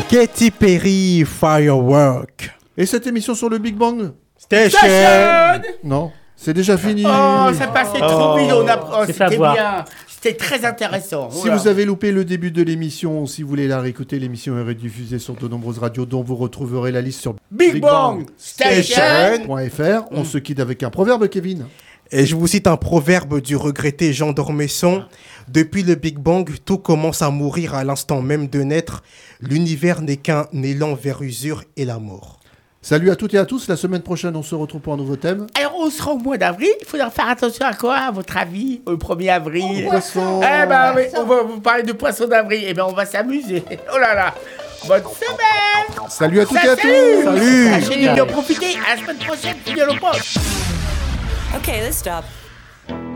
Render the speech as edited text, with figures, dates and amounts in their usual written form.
Katy Perry, Firework. Et cette émission sur le Big Bang Station. Non, c'est déjà fini. Oh, ça passait trop vite. C'était voir. bien. C'était très intéressant. Si vous avez loupé le début de l'émission, si vous voulez la réécouter, l'émission est rediffusée sur de nombreuses radios dont vous retrouverez la liste sur Big Bang Station. .fr. On se quitte avec un proverbe, Kevin. Et je vous cite un proverbe du regretté Jean d'Ormesson. Depuis le Big Bang, tout commence à mourir à l'instant même de naître. L'univers n'est qu'un élan vers usure et la mort. Salut à toutes et à tous. La semaine prochaine, on se retrouve pour un nouveau thème. Alors, on sera au mois d'avril. Il faudra faire attention à quoi, à votre avis, au 1er avril? Poisson. Eh ben, oui, on va vous parler de poisson d'avril. Eh ben, on va s'amuser. Oh là là. Bonne semaine. Salut à toutes et à tous. Salut. Tâchez de bien profiter. À la semaine prochaine. Fidèle au poste. Okay, let's stop.